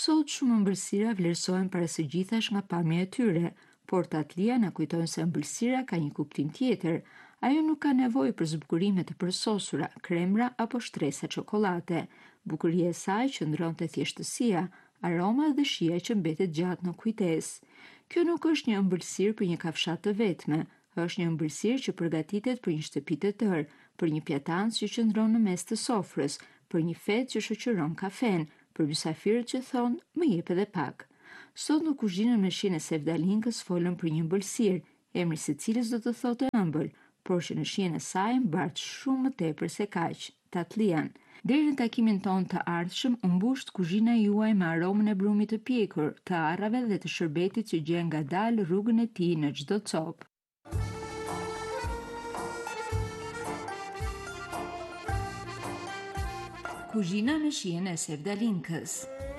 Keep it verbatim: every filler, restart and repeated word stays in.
Sot shumë ëmbëlsira vlerësohen para së gjithash nga pamja e tyre, por Tatlia na kujton se ëmbëlsira ka një kuptim tjetër. Ajo nuk ka nevojë për zbukurime të përsosura, kremra apo shtresa çokolate. Bukuria e saj qëndron te thjeshtësia, aroma dhe shija që mbetet gjatë në kujtesë. Kjo nuk është një ëmbëlsirë për një kafshat të vetme, është një ëmbëlsirë që përgatitet për një shtëpi të tërë, për një pjatancë që qëndron në mes të sofrës, për një fet që shoqëron kafen, për mysafirët që thonë më jep edhe pak. Sot në kuzhinën me shihen e Sevdalinkës folëm për një ëmbëlsirë, emri së cilës do të thotë ëmbël, por që në shihen e saj mbart shumë më tepër se kaq, Tatlian. Deri në takimin ton të ardhshëm, u mbusht kuzhina juaj me aromën e brumit të pjekur, të arrave dhe të shërbetit që gjen ngadalë rrugën e tij në çdo copë. Kuzhina në shihen e Sevdalinkës.